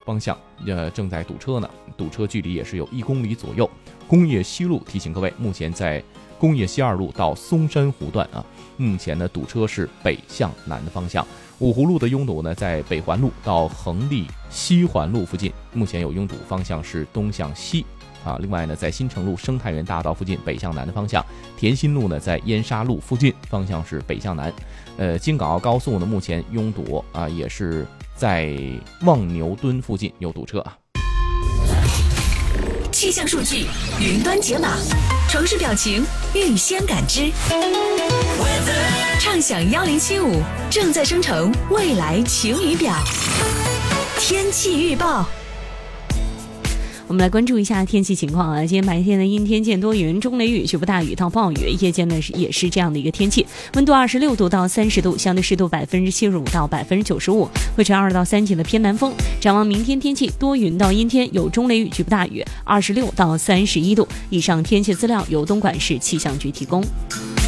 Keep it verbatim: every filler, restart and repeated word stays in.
方向呃正在堵车呢，堵车距离也是有一公里左右。工业西路提醒各位，目前在工业西二路到松山湖段啊，目前呢堵车是北向南的方向。五湖路的拥堵呢，在北环路到恒利西环路附近，目前有拥堵，方向是东向西啊。另外呢，在新城路生态园大道附近北向南的方向，田心路呢在燕沙路附近，方向是北向南。呃，京港澳高速呢目前拥堵啊，也是在望牛墩附近有堵车啊。 气象数据云端解码，城市表情预先感知。畅享一零七五正在生成未来晴雨表。天气预报。 我们来关注一下天气情况啊，今天白天的阴天见多云，中雷雨局部大雨到暴雨，夜间呢也是这样的一个天气，温度二十六度到三十度，相对湿度百分之七十五到百分之九十五，会吹二到三级的偏南风。展望明天天气多云到阴天，有中雷雨局部大雨，二十六到三十一度。以上天气资料由东莞市气象局提供。